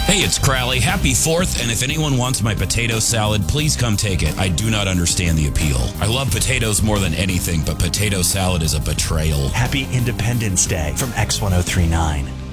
Hey, it's Crowley. Happy 4th, and if anyone wants my potato salad, please come take it. I do not understand the appeal. I love potatoes more than anything, but potato salad is a betrayal. Happy Independence Day from X1039.